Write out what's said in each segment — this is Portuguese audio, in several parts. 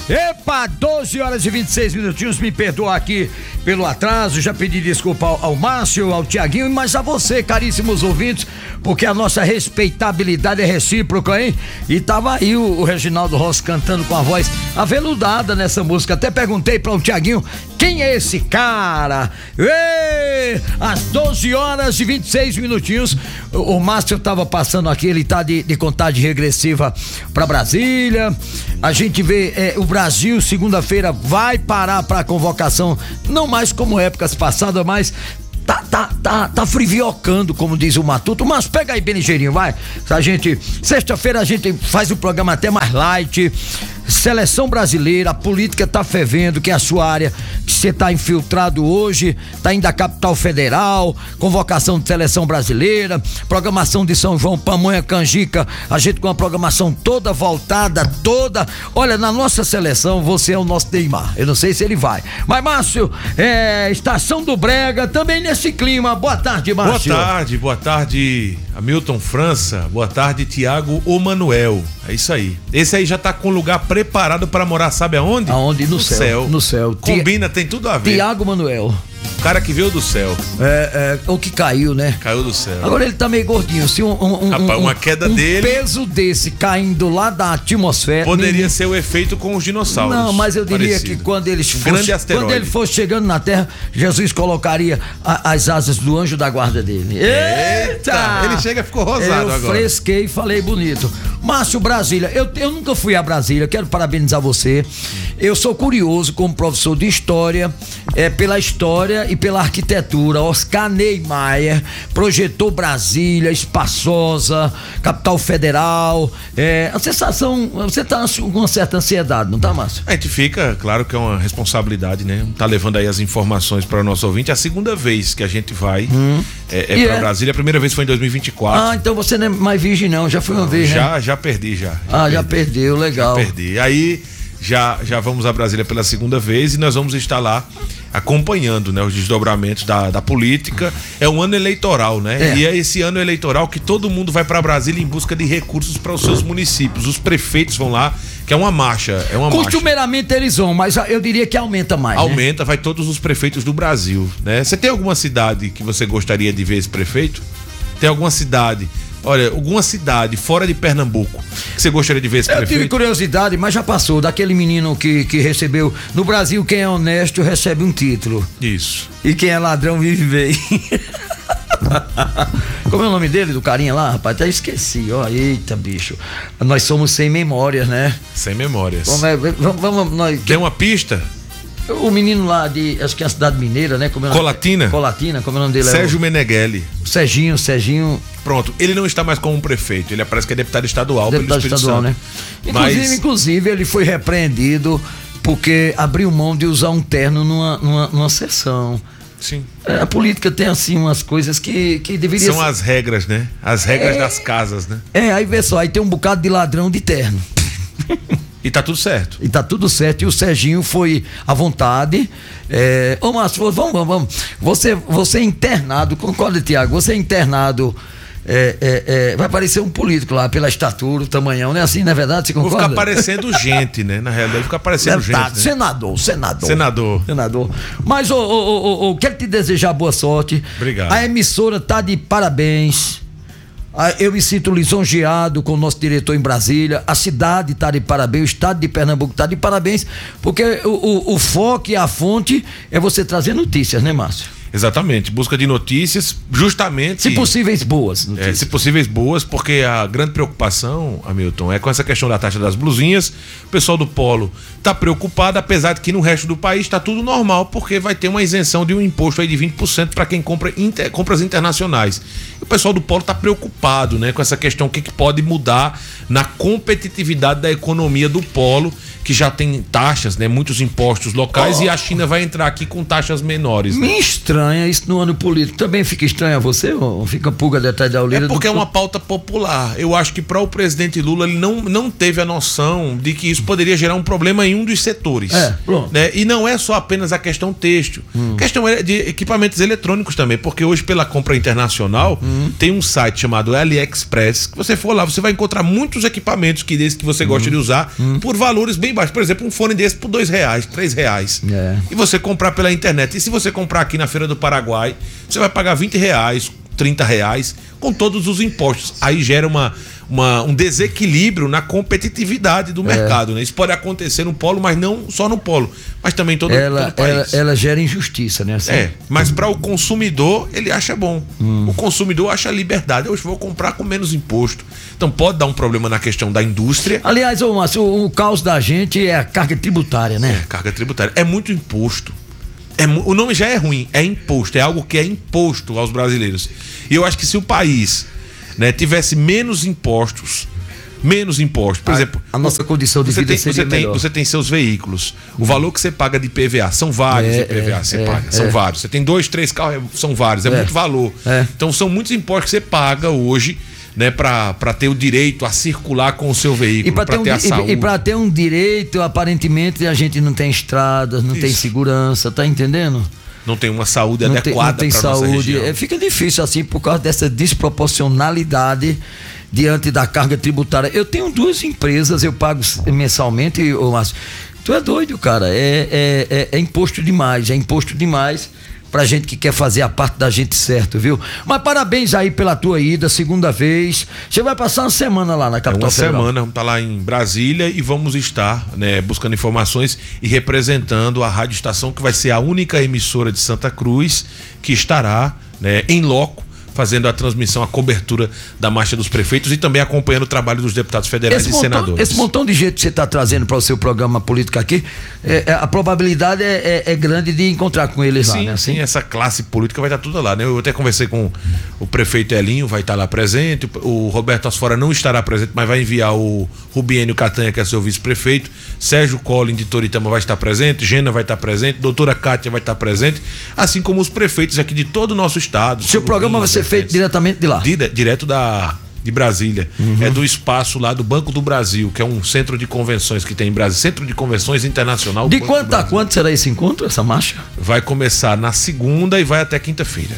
Epa, 12 horas e 26 minutinhos, me perdoa aqui pelo atraso, já pedi desculpa ao Márcio, ao Tiaguinho, mas a você, caríssimos ouvintes, porque a nossa respeitabilidade é recíproca, hein? E tava aí o Reginaldo Rossi cantando com a voz aveludada nessa música, até perguntei para o Tiaguinho, quem é esse cara? Ei, às 12 horas e 26 minutinhos, o Márcio tava passando aqui, ele tá de contagem regressiva para Brasília, a gente vê o Brasil, segunda-feira, vai parar para convocação, não mais como épocas passadas, mas tá friviocando, como diz o Matuto, mas pega aí bem ligeirinho, vai. Sexta-feira a gente faz o programa até mais light. Seleção brasileira, a política tá fervendo, que é a sua área, que você tá infiltrado hoje, tá indo da capital federal, convocação de seleção brasileira, programação de São João, Pamonha, Canjica, a gente com a programação toda voltada, olha, na nossa seleção, você é o nosso Neymar, eu não sei se ele vai, mas Márcio, Estação do Brega, também nesse clima, boa tarde, Márcio. Boa tarde, Hamilton França, boa tarde, Tiago Manuel, é isso aí, esse aí já tá com lugar preparado para morar, sabe aonde? Aonde? No céu. No céu. Combina, tem tudo a ver. Tiago Manuel. O cara que veio do céu. O que caiu, né? Caiu do céu. Agora ele tá meio gordinho. Se uma queda dele. Peso desse caindo lá da atmosfera. Poderia ser o efeito com os dinossauros. Não, mas eu diria que quando ele fosse chegando na Terra, Jesus colocaria as asas do anjo da guarda dele. Eita! Ele chega e ficou rosado agora. Eu fresquei e falei bonito. Márcio, Brasília, eu nunca fui a Brasília, quero parabenizar você. Eu sou curioso como professor de história, pela história e pela arquitetura. Oscar Niemeyer projetou Brasília, espaçosa, capital federal. A sensação, você tá com uma certa ansiedade, não tá, Márcio? A gente fica, claro que é uma responsabilidade, né? Tá levando aí as informações para o nosso ouvinte. É a segunda vez que a gente vai para Brasília. A primeira vez foi em 2024. Então você não é mais virgem não, já foi uma vez, né? Já perdi, já. Já perdeu, legal. Já perdi. Aí já vamos a Brasília pela segunda vez e nós vamos estar lá acompanhando, né, os desdobramentos da política. É um ano eleitoral, né? E é esse ano eleitoral que todo mundo vai para Brasília em busca de recursos para os seus municípios. Os prefeitos vão lá, que é uma marcha. Costumeiramente eles vão, mas eu diria que aumenta mais. Aumenta, né? Vai todos os prefeitos do Brasil, né? Você tem alguma cidade que você gostaria de ver esse prefeito? Tem alguma cidade? Olha, alguma cidade fora de Pernambuco que você gostaria de ver esse prefeito? Eu tive curiosidade, mas já passou, daquele menino que recebeu, no Brasil quem é honesto recebe um título. Isso. E quem é ladrão vive bem. Como é o nome dele, do carinha lá, rapaz? Até esqueci, eita bicho, nós somos sem memórias, né? Sem memórias. Vamos Tem uma pista? O menino lá acho que é a cidade mineira, né? Colatina, como é o nome dele? Sérgio Meneghelli. Serginho. Pronto, ele não está mais como prefeito, ele parece que é deputado estadual pelo Espírito Santo. Né? Inclusive ele foi repreendido porque abriu mão de usar um terno numa sessão. Sim. A política tem assim umas coisas que deveria São as regras, né? As regras das casas, né? Aí vê só, aí tem um bocado de ladrão de terno. E tá tudo certo. E o Serginho foi à vontade. Márcio, vamos. Você é internado, concorda, Tiago? Você é internado. Vai parecer um político lá, pela estatura, o tamanhão, não é assim, não é verdade? Você concorda? Vou ficar parecendo gente, né? Na realidade, ficar parecendo gente. Né? Senador. Mas, quero te desejar boa sorte. Obrigado. A emissora tá de parabéns. Eu me sinto lisonjeado com o nosso diretor em Brasília, a cidade está de parabéns, o estado de Pernambuco está de parabéns, porque o foco e a fonte é você trazer notícias, né, Márcio? Exatamente, busca de notícias, justamente... Se possíveis boas notícias. Se possíveis boas, porque a grande preocupação, Hamilton, é com essa questão da taxa das blusinhas. O pessoal do Polo está preocupado, apesar de que no resto do país está tudo normal, porque vai ter uma isenção de um imposto aí de 20% para quem compra compras internacionais. E o pessoal do Polo está preocupado, né, com essa questão, o que pode mudar na competitividade da economia do Polo, que já tem taxas, né, muitos impostos locais, e a China vai entrar aqui com taxas menores. Me estranha isso no ano político. Também fica estranho a você ou fica pulga detrás da orelha? É porque é uma pauta popular. Eu acho que para o presidente Lula, ele não teve a noção de que isso poderia gerar um problema em um dos setores. Pronto. Né? E não é só apenas a questão têxtil. Questão de equipamentos eletrônicos também, porque hoje pela compra internacional tem um site chamado AliExpress, que você for lá, você vai encontrar muitos equipamentos desde que você gosta de usar por valores bem embaixo. Por exemplo, um fone desse por R$2, R$3. E você comprar pela internet. E se você comprar aqui na Feira do Paraguai, você vai pagar R$20, R$30, com todos os impostos. Aí gera um desequilíbrio na competitividade do mercado, né? Isso pode acontecer no polo, mas não só no polo, mas também todo o país. Ela gera injustiça, né? Assim? Mas para o consumidor, ele acha bom. O consumidor acha liberdade. Eu vou comprar com menos imposto. Então pode dar um problema na questão da indústria. Aliás, Márcio, o caos da gente é a carga tributária, né? Carga tributária. É muito imposto. O nome já é ruim, é imposto, é algo que é imposto aos brasileiros. E eu acho que se o país, né, tivesse menos impostos, por exemplo, a nossa condição de vida seria melhor. Você tem seus veículos, o valor que você paga de IPVA, são vários IPVA que você paga, são vários. Você tem 2, 3 carros, são vários, é muito valor. Então são muitos impostos que você paga hoje, né, para ter o direito a circular com o seu veículo, para ter a saúde. E para ter um direito, aparentemente a gente não tem estradas, não tem segurança, tá entendendo? Não tem uma saúde adequada para nossa região. Fica difícil assim por causa dessa desproporcionalidade diante da carga tributária. Eu tenho 2 empresas, eu pago mensalmente, Márcio. Tu é doido, cara. É imposto demais pra gente que quer fazer a parte da gente certo, viu? Mas parabéns aí pela tua ida, segunda vez. Você vai passar uma semana lá na capital federal. Uma semana, vamos estar lá em Brasília e vamos estar, né, buscando informações e representando a Rádio Estação, que vai ser a única emissora de Santa Cruz que estará, né, em loco, fazendo a transmissão, a cobertura da Marcha dos Prefeitos e também acompanhando o trabalho dos deputados federais e senadores. Esse montão de gente que você está trazendo para o seu programa político aqui, a probabilidade é grande de encontrar com eles lá, né? Sim, essa classe política vai estar toda lá, né? Eu até conversei com o prefeito Elinho, vai estar lá presente, o Roberto Asfora não estará presente, mas vai enviar o Rubiênio Catanha, que é seu vice-prefeito, Sérgio Collin de Toritama vai estar presente, Gena vai estar presente, doutora Kátia vai estar presente, assim como os prefeitos aqui de todo o nosso estado. Seu programa vai ser feito diretamente de lá? Direto de Brasília. É do espaço lá do Banco do Brasil, que é um centro de convenções que tem em Brasília, Centro de Convenções Internacional. De quanto a quanto será esse encontro, essa marcha? Vai começar na segunda e vai até quinta-feira.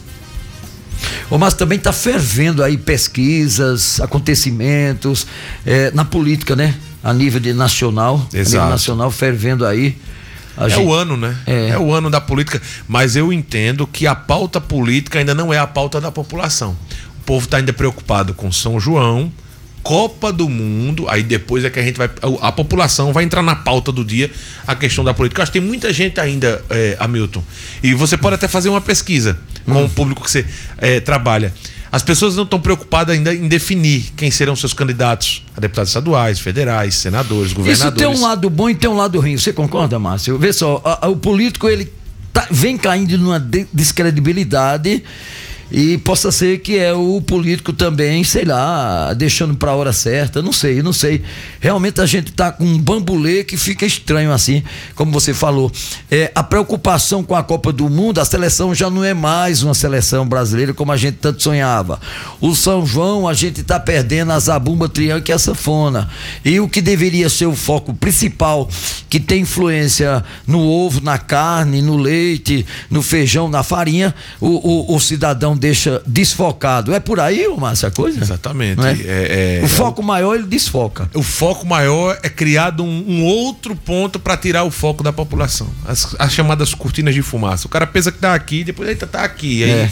Mas também está fervendo aí pesquisas, acontecimentos na política, né? A nível nacional. Exato. A nível nacional fervendo aí. O ano, né? É o ano da política, mas eu entendo que a pauta política ainda não é a pauta da população. O povo está ainda preocupado com São João, Copa do Mundo, aí depois é que a população vai entrar na pauta do dia, a questão da política. Eu acho que tem muita gente ainda, Hamilton, e você pode até fazer uma pesquisa com o público que você trabalha. As pessoas não estão preocupadas ainda em definir quem serão seus candidatos a deputados estaduais, federais, senadores, governadores. Isso tem um lado bom e tem um lado ruim. Você concorda, Márcio? Vê só, o político ele vem caindo numa descredibilidade. E possa ser que o político também, sei lá, deixando pra hora certa, não sei. Realmente a gente tá com um bambolê que fica estranho assim, como você falou. A preocupação com a Copa do Mundo, a seleção já não é mais uma seleção brasileira como a gente tanto sonhava. O São João, a gente tá perdendo a zabumba, triângulo e a sanfona. E o que deveria ser o foco principal, que tem influência no ovo, na carne, no leite, no feijão, na farinha, o cidadão deixa desfocado. É por aí, Márcio, a coisa? Exatamente. O foco maior, ele desfoca. O foco maior é criado um outro ponto para tirar o foco da população. As chamadas cortinas de fumaça. O cara pensa que tá aqui, depois ele tá aqui. Aí,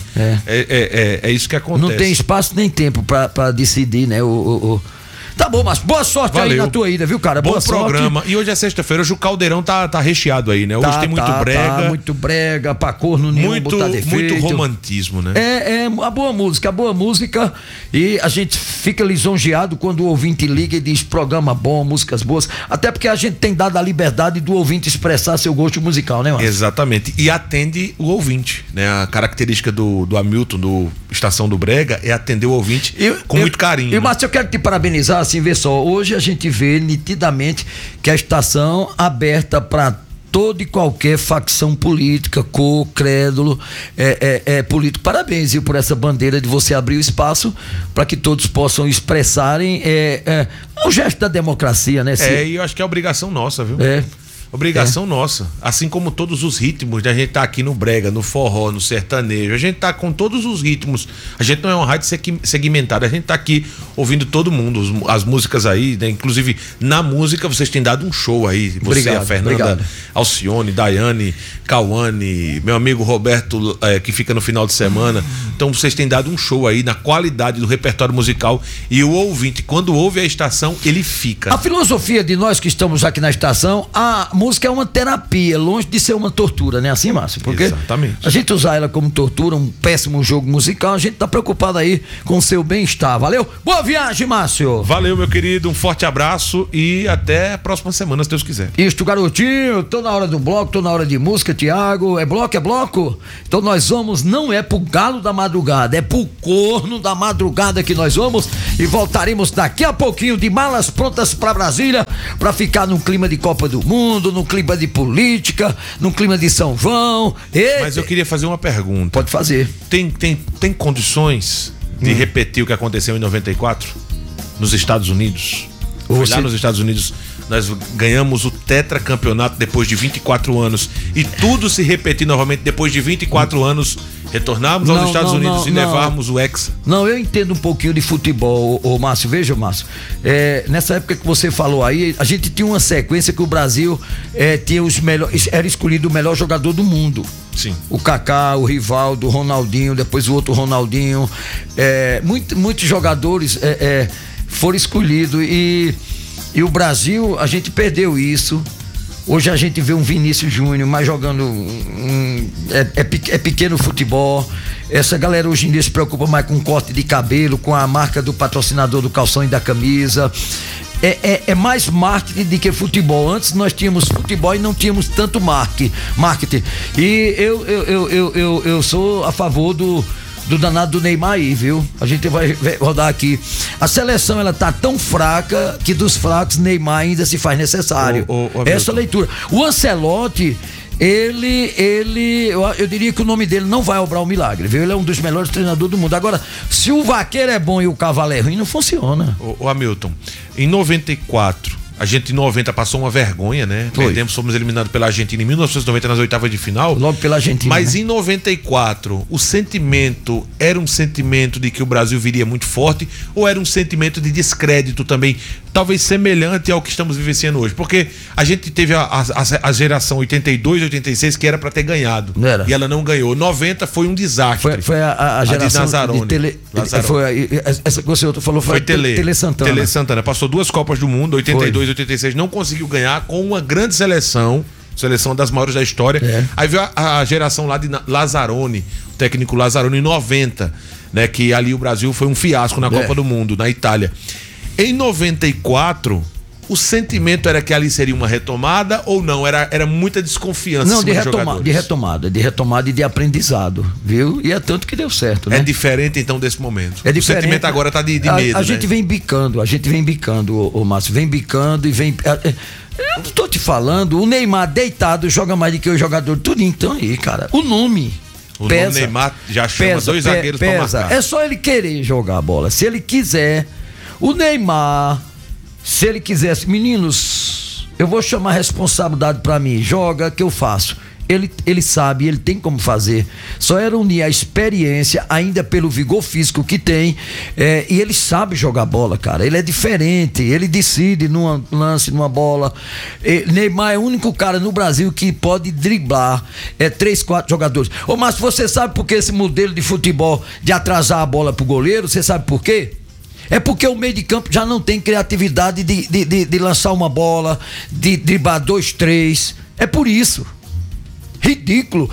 é isso que acontece. Não tem espaço nem tempo para decidir, né? Tá bom, mas boa sorte. Valeu. Aí na tua ida, viu, cara? Bom boa programa. Sorte. E hoje é sexta-feira, hoje o caldeirão tá recheado aí, né? Hoje tem muito brega. Muito brega, pra corno nenhum botar defeito. Muito romantismo, né? A boa música. E a gente fica lisonjeado quando o ouvinte liga e diz programa bom, músicas boas. Até porque a gente tem dado a liberdade do ouvinte expressar seu gosto musical, né, Márcio? Exatamente. E atende o ouvinte, né? A característica do Hamilton, do Estação do Brega, é atender o ouvinte com muito carinho. E, Márcio, eu quero te parabenizar. Assim, vê só, hoje a gente vê nitidamente que a estação aberta para toda e qualquer facção política, cor, crédulo, político. Parabéns, viu, por essa bandeira de você abrir o espaço para que todos possam expressarem um gesto da democracia, né? E eu acho que é obrigação nossa, viu? Obrigação nossa. Assim como todos os ritmos, a gente tá aqui no brega, no forró, no sertanejo, a gente tá com todos os ritmos. A gente não é uma rádio segmentada, a gente tá aqui ouvindo todo mundo, as músicas aí, né? Inclusive na música vocês têm dado um show aí. Você, obrigado, a Fernanda, obrigado. Alcione, Daiane, Cauane, meu amigo Roberto, que fica no final de semana. Então vocês têm dado um show aí na qualidade do repertório musical, e o ouvinte, quando ouve a estação, ele fica. A filosofia de nós que estamos aqui na estação, a música é uma terapia, longe de ser uma tortura, né? Assim, Márcio? Porque exatamente. a gente usar ela como tortura, um péssimo jogo musical, a gente tá preocupado aí com o seu bem-estar. Valeu? Boa viagem, Márcio! Valeu, meu querido, um forte abraço e até a próxima semana, se Deus quiser. Isto, garotinho, tô na hora do bloco, tô na hora de música, Tiago. É bloco, é bloco? Então nós vamos, não é pro galo da madrugada, é pro corno da madrugada que nós vamos, e voltaremos daqui a pouquinho de malas prontas pra Brasília, pra ficar num clima de Copa do Mundo, num clima de política, num clima de São João. Mas eu queria fazer uma pergunta. Pode fazer. Tem condições de repetir o que aconteceu em 94 nos Estados Unidos? Lá nos Estados Unidos nós ganhamos o tetracampeonato depois de 24 anos e tudo se repetir novamente depois de 24 anos, retornarmos aos Estados Unidos e levarmos o Hexa. Não, eu entendo um pouquinho de futebol, ô Márcio. Veja, Márcio, nessa época que você falou aí, a gente tinha uma sequência que o Brasil tinha os melhores, era escolhido o melhor jogador do mundo. Sim. O Kaká, o Rivaldo, o Ronaldinho, depois o outro Ronaldinho, muitos jogadores foram escolhidos e o Brasil, a gente perdeu isso. Hoje a gente vê um Vinícius Júnior mais jogando pequeno futebol. Essa galera hoje em dia se preocupa mais com corte de cabelo, com a marca do patrocinador do calção e da camisa. É mais marketing do que futebol. Antes nós tínhamos futebol e não tínhamos tanto marketing. E eu sou a favor do danado do Neymar aí, viu? A gente vai rodar aqui. A seleção, ela tá tão fraca que dos fracos Neymar ainda se faz necessário. Essa leitura. O Ancelotti, eu diria que o nome dele não vai obrar o milagre, viu? Ele é um dos melhores treinadores do mundo. Agora, se o vaqueiro é bom e o cavalo é ruim, não funciona. Ô Hamilton, em 94, a gente em 90 passou uma vergonha, né? Perdemos, fomos eliminados pela Argentina em 1990 nas oitavas de final. Logo pela Argentina. Mas em 94, o sentimento era um sentimento de que o Brasil viria muito forte, ou era um sentimento de descrédito também, talvez semelhante ao que estamos vivenciando hoje? Porque a gente teve a geração 82, 86 que era para ter ganhado. E ela não ganhou. 90 foi um desastre. Foi a geração de Lazzaroni. Essa que você falou foi Tele Santana. Tele Santana passou 2 Copas do Mundo, 82 e 86, não conseguiu ganhar, com uma grande seleção das maiores da história. Aí veio a geração lá de Lazzaroni, o técnico Lazzaroni, em 90, né? Que ali o Brasil foi um fiasco na Copa do Mundo, na Itália. Em 94, o sentimento era que ali seria uma retomada ou não? Era muita desconfiança. Não, de retomada e de aprendizado, viu? E é tanto que deu certo, né? É diferente então desse momento. É diferente. O sentimento agora tá de medo, a gente vem bicando, ô Márcio, vem bicando e vem... Eu não tô te falando, o Neymar deitado joga mais do que o jogador tudo, então aí, cara. O nome pesa. O Neymar já chama 2 zagueiros pra marcar. É só ele querer jogar a bola. Se ele quiser, o Neymar, se ele quisesse, meninos, eu vou chamar a responsabilidade pra mim, joga que eu faço. Ele sabe, ele tem como fazer. Só era unir a experiência, ainda pelo vigor físico que tem, e ele sabe jogar bola, cara. Ele é diferente, ele decide num lance, numa bola. Neymar é o único cara no Brasil que pode driblar 3, 4 jogadores. Ô, Márcio, você sabe por que esse modelo de futebol de atrasar a bola pro goleiro? Você sabe por quê? É porque o meio de campo já não tem criatividade de lançar uma bola, de driblar 2, 3. É por isso. Ridículo.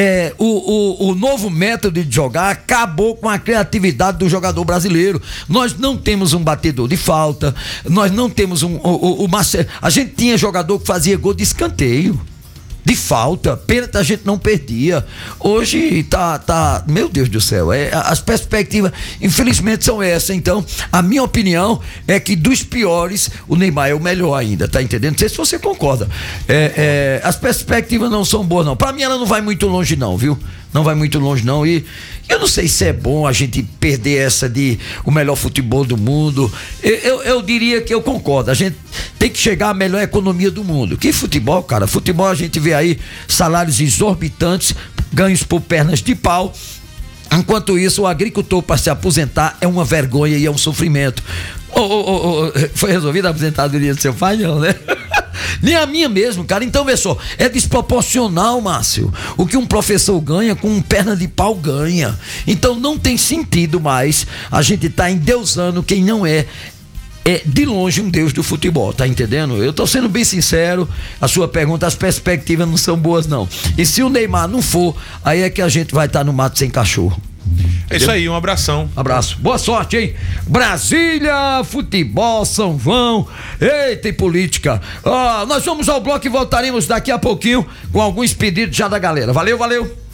O novo método de jogar acabou com a criatividade do jogador brasileiro. Nós não temos um batedor de falta, nós não temos a gente tinha jogador que fazia gol de escanteio, de falta, pênalti a gente não perdia. Hoje tá, meu Deus do céu, as perspectivas infelizmente são essas. Então a minha opinião é que dos piores o Neymar é o melhor ainda, tá entendendo? Não sei se você concorda. As perspectivas não são boas não, pra mim ela não vai muito longe não, viu? não vai muito longe não, e eu não sei se é bom a gente perder essa de o melhor futebol do mundo. Eu diria que eu concordo, a gente tem que chegar à melhor economia do mundo. Que futebol, cara? Futebol a gente vê aí salários exorbitantes, ganhos por pernas de pau. Enquanto isso, o agricultor para se aposentar é uma vergonha e é um sofrimento. Foi resolvida a aposentadoria do seu pai, não, né? Nem a minha mesmo, cara. Então, vê só, é desproporcional, Márcio, o que um professor ganha com um perna de pau ganha. Então não tem sentido mais a gente tá endeusando quem não é de longe um deus do futebol, tá entendendo? Eu tô sendo bem sincero, a sua pergunta, as perspectivas não são boas não. E se o Neymar não for, aí é que a gente vai estar no mato sem cachorro. É isso aí, um abração. Abraço, boa sorte, hein? Brasília, futebol, São João, eita, e política. Nós vamos ao bloco e voltaremos daqui a pouquinho com alguns pedidos já da galera. Valeu, valeu.